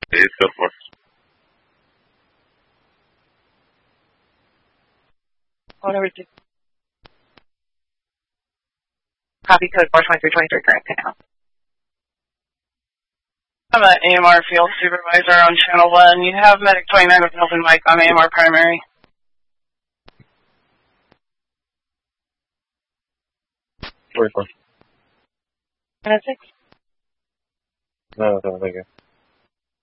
It's so far. Whatever. Copy code 42323 current panel. I'm an AMR field supervisor on channel 1. You have medic 29 with Hilton Mike on AMR primary. Wait for. Minute 6. No, thank you.